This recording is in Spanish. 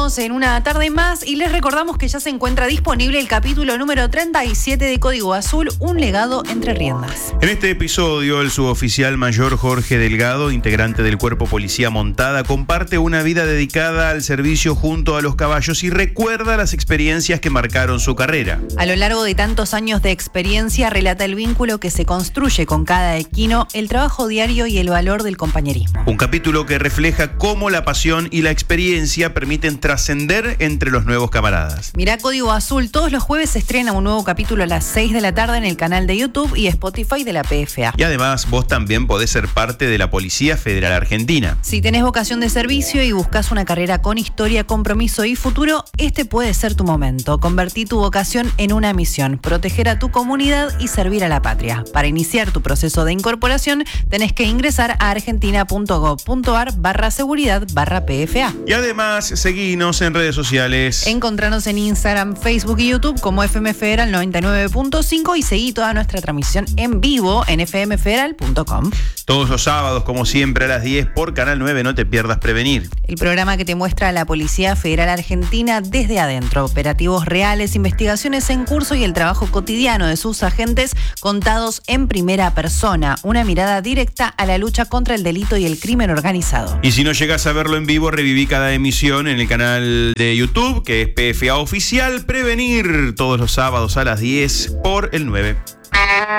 seguimos en una tarde más y les recordamos que ya se encuentra disponible el capítulo número 37 de Código Azul, un legado entre riendas. En este episodio, el suboficial mayor Jorge Delgado, integrante del Cuerpo Policía Montada, comparte una vida dedicada al servicio junto a los caballos y recuerda las experiencias que marcaron su carrera. A lo largo de tantos años de experiencia, relata el vínculo que se construye con cada equino, el trabajo diario y el valor del compañerismo. Un capítulo que refleja cómo la pasión y la experiencia permiten trascender entre los nuevos camaradas. Mirá Código Azul, todos los jueves se estrena un nuevo capítulo a las 6 de la tarde en el canal de YouTube y Spotify de la PFA. Y además, vos también podés ser parte de la Policía Federal Argentina. Si tenés vocación de servicio y buscas una carrera con historia, compromiso y futuro, este puede ser tu momento. Convertí tu vocación en una misión, proteger a tu comunidad y servir a la patria. Para iniciar tu proceso de incorporación, tenés que ingresar a argentina.gov.ar/seguridad/PFA. Y además, seguinos en redes sociales. Encontranos en Instagram, Facebook y YouTube como FM Federal 99.5 y seguí toda nuestra transmisión en vivo en fmfederal.com. Todos los sábados, como siempre, a las 10 por Canal 9, no te pierdas Prevenir. El programa que te muestra a la Policía Federal Argentina desde adentro, operativos reales, investigaciones en curso y el trabajo cotidiano de sus agentes contados en primera persona. Una mirada directa a la lucha contra el delito y el crimen organizado. Y si no llegas a verlo en vivo, reviví cada emisión en el canal de YouTube, que es PFA Oficial Prevenir, todos los sábados a las 10 por el 9.